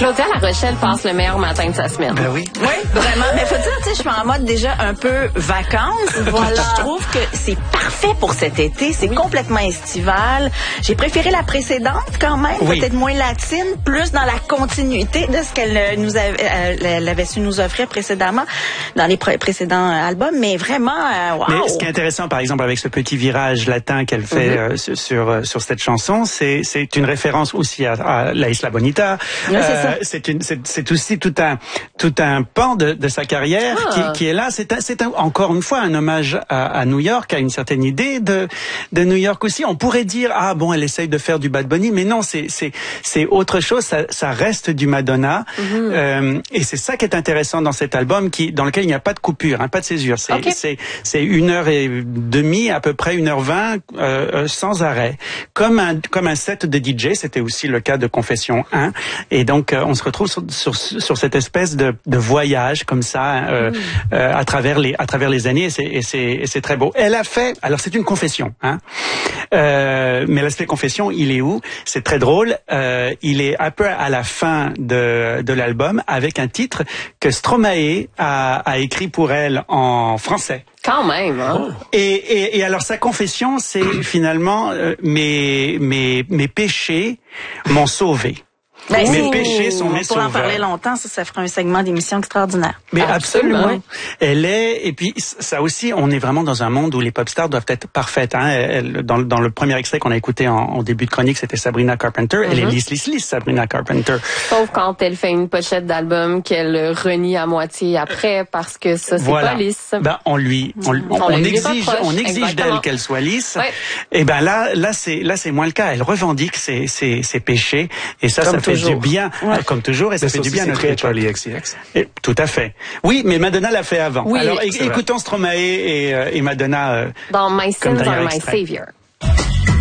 Claudia La Rochelle passe le meilleur matin de sa semaine. Ben oui. Oui, vraiment. Mais faut dire, tu sais, je suis en mode déjà un peu vacances. Voilà. Je trouve que c'est parfait pour cet été. C'est complètement estival. J'ai préféré la précédente quand même, peut-être moins latine, plus dans la continuité de ce qu'elle nous avait, elle avait su nous offrir précédemment dans les précédents albums. Mais vraiment, wow. Mais ce qui est intéressant, par exemple, avec ce petit virage latin qu'elle fait sur cette chanson, c'est une référence aussi à La Isla Bonita. C'est aussi tout un pan de sa carrière qui est là. C'est encore une fois un hommage à New York, à une certaine idée de New York aussi. On pourrait dire elle essaye de faire du Bad Bunny, mais non, c'est autre chose. Ça reste du Madonna, et c'est ça qui est intéressant dans cet album, dans lequel il n'y a pas de coupure, pas de césure. C'est 1h30 à peu près 1h20 sans arrêt, comme un set de DJ. C'était aussi le cas de Confession 1, et donc on se retrouve sur cette espèce de voyage comme ça à travers les années, et c'est très beau. Elle a fait, alors c'est une confession, mais l'aspect confession, il est où? C'est très drôle. Il est un peu à la fin de l'album, avec un titre que Stromae a écrit pour elle en français. Quand même, hein? Et alors sa confession, c'est finalement mes péchés m'ont sauvé. Mes péchés sont mes sauveurs. Pour en parler longtemps, ça ferait un segment d'émission extraordinaire. Mais absolument. Elle est, et puis ça aussi, on est vraiment dans un monde où les pop stars doivent être parfaites. Dans le premier extrait qu'on a écouté en début de chronique, c'était Sabrina Carpenter. Elle est lisse, Sabrina Carpenter. Sauf quand elle fait une pochette d'album qu'elle renie à moitié après, parce que ça, c'est pas lisse. On exige d'elle qu'elle soit lisse. Ouais. Et là c'est moins le cas. Elle revendique ses péchés, et ça fait du bien, comme toujours, et ça fait du bien à notre Charlie XCX. Tout à fait. Oui, mais Madonna l'a fait avant. Oui, alors écoutons Stromae et Madonna dans My Sins Are My Savior.